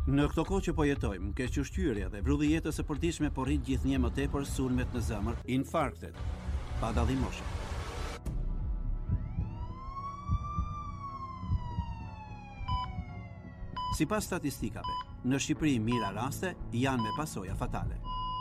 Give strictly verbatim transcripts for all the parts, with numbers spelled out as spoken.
Në këto kohë që po jetojmë, kequshqyrja dhe vrulli jetës së përditshme po rrit gjithnjë më tepër sulmet në zemër, infarktet, pa dallim moshe. Sipas statistikave, në Shqipëri mira raste janë me pasoja fatale.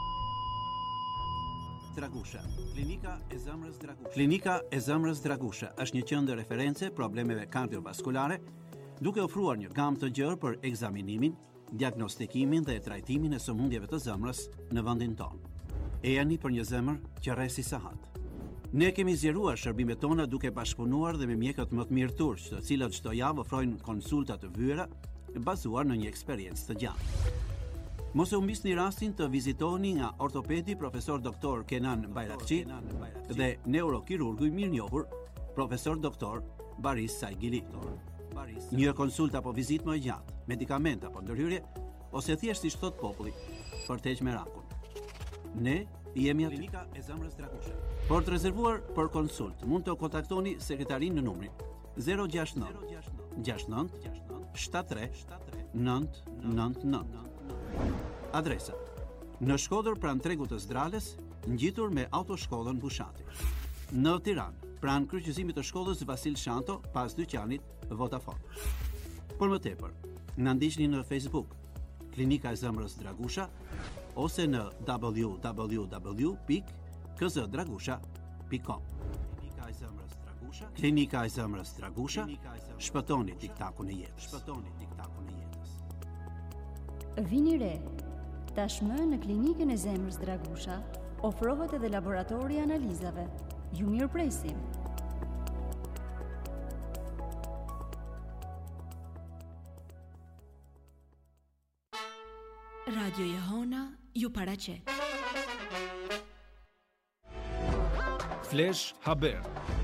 Dragusha, klinika e zemrës Dragusha. Klinika e zemrës Dragusha është një qendër reference problemeve kardiovaskulare, duke ofruar një gamë të gjerë për ekzaminimin, diagnostikimin dhe trajtimin e sëmundjeve të zemrës në vendin tonë. E jani për një zemër që rresi sahat. Ne kemi zgjeruar shërbimet tona duke bashkëpunuar dhe me mjekët më të mirë turq, të cilët çdo javë ofrojnë konsulta të vyera bazuar në një eksperiencë të gjatë. Mos e humbisni rastin të vizitoni nga ortopedi profesor doktor Kenan Bayrakçi dhe neurokirurgu i mirënjohur profesor doktor Baris Saigili. Një konsult apo vizitë më e gjatë, medikament apo ndërhyrje, ose thjesht si thot populli, për të heqë merakun. Ne jemi aty. Klinika e zemrës Dragusha. Por të rezervuar për konsult, mund të kontaktoni sekretarin në numrin zero gjasht nëntë gjasht nëntë shtat tre nëntë nëntë nëntë. Adresa: në Shkodër pranë tregut të Zdrales, ngjitur me autoshkollën Bushati. Në Tiranë, pranë kryqëzimit të shkollës Vasil Shanto, pas dyqanit Vodafone. Por më tepër, na ndiqni në Facebook, Klinika e zemrës Dragusha, ose në w w w pikë k z dragusha pikë com. Klinika e zemrës Dragusha, Klinika e zemrës Dragusha, shpëtoni tiktakun e jetës. Shpëtoni tiktakun e jetës. Vini re. Tashmë në Klinikën e zemrës Dragusha ofrohet edhe laboratori i analizave. Ju mirëpresim. Radio Jehona ju paraqet. Flash Haber.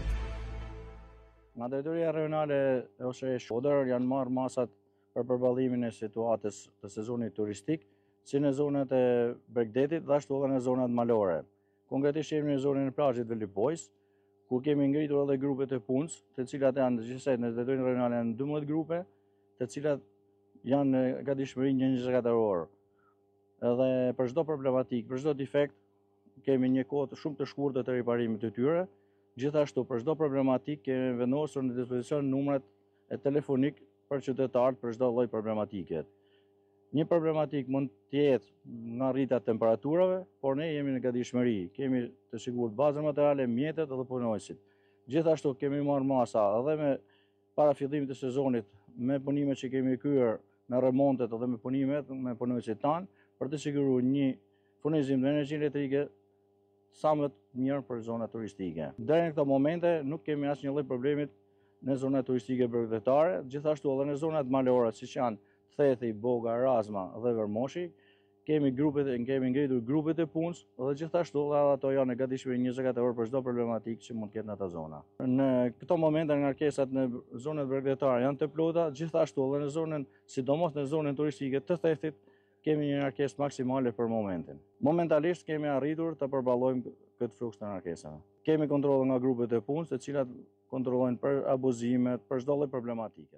Nga drejtoria rajonale e ose e Shkodër janë marrë masat për përballimin e situatës të sezonit turistik, si në zonat e Bregdetit dhe ashtu edhe në zonat malore. Konkretisht jemi në zonën e plazhit Velipojs, ku kemi ngritur edhe grupet e punës, të cilat janë gjithsej në drejtorinë rajonale janë dymbëdhjetë grupe, të cilat janë në gatishmëri njëzet e katër orë. Edhe për çdo problematik, për çdo defekt, kemi një kohë shumë të shkurtër të riparimit të tyre. Gjithashtu për çdo problematik kemi vendosur në dispozicion numrat e telefonik për qytetarët për çdo lloj problematike. Një problematik mund të jetë nga rrita e temperaturave, por ne jemi në gatishmëri. Kemi të sigurt bazën materiale, mjetet dhe punojësit. Gjithashtu kemi marrë masa edhe me para fillimit të sezonit me punimet që kemi kryer në remontet edhe me punimet me punojësit tanë për të siguruar një furnizim të energji elektrike sa më të mirë për zonat turistike. Deri në këto momente nuk kemi asnjë lloj problemi në zonat turistike bregdetare, gjithashtu edhe në zonat malore siç janë Thethi, Boga, Razma dhe Vermoshi, kemi grupet, kemi ngritur grupet e punës dhe gjithashtu edhe ato janë në gatishmëri njëzet e katër orë për çdo problematikë që mund të ketë në ato zona. Në këto momente ngarkesat në zonat bregdetare janë të plota, gjithashtu edhe në zonën, sidomos në zonën turistike të Thethit, kemi një ngarkesë maksimale për momentin. Momentalisht kemi arritur të përballojmë këtë fluks të ngarkesave. Kemi kontroll nga grupet e punës, të cilat kontrollojnë për abuzimet, për çdo lloj problematike.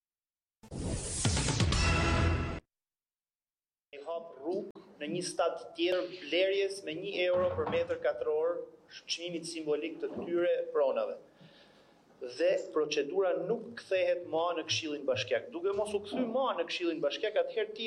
I hap rrugë në një stad tjetër blerjes me një euro për metër katror çmimit simbolik të këtyre pronave. Dhe procedura nuk kthehet më në Këshillin Bashkiak. Duke mos u kthy më në Këshillin Bashkiak, atëherë ti